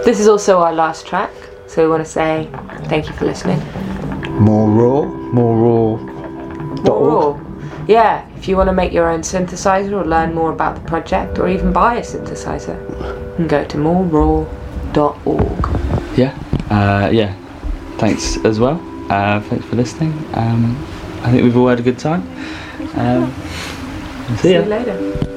This is also our last track, so we want to say thank you for listening. More raw. More raw. Yeah, if you want to make your own synthesizer or learn more about the project or even buy a synthesizer, you can go to moreraw.org. Yeah, thanks as well. Thanks for listening. I think we've all had a good time. See ya. See you later.